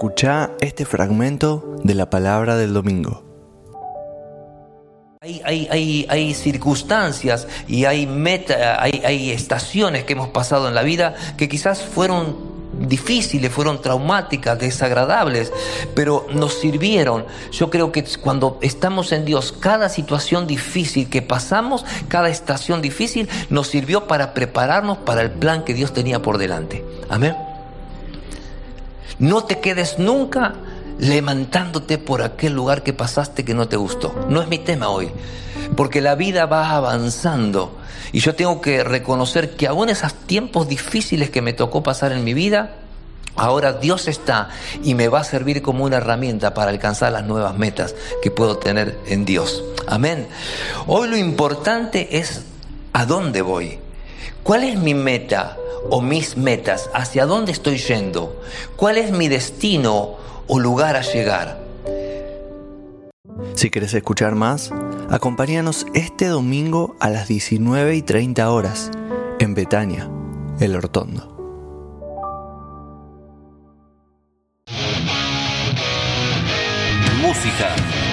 Escuchá este fragmento de la palabra del domingo. Hay circunstancias y hay estaciones que hemos pasado en la vida que quizás fueron difíciles, fueron traumáticas, desagradables, pero nos sirvieron. Yo creo que cuando estamos en Dios, cada situación difícil que pasamos, cada estación difícil, nos sirvió para prepararnos para el plan que Dios tenía por delante. Amén. No te quedes nunca levantándote por aquel lugar que pasaste que no te gustó. No es mi tema hoy, porque la vida va avanzando y yo tengo que reconocer que aún esos tiempos difíciles que me tocó pasar en mi vida, ahora Dios está y me va a servir como una herramienta para alcanzar las nuevas metas que puedo tener en Dios. Amén. Hoy lo importante es ¿a dónde voy? ¿Cuál es mi meta o mis metas? ¿Hacia dónde estoy yendo? ¿Cuál es mi destino o lugar a llegar? Si querés escuchar más, acompáñanos este domingo a las 19:30 horas en Betania, El Hortondo. Música,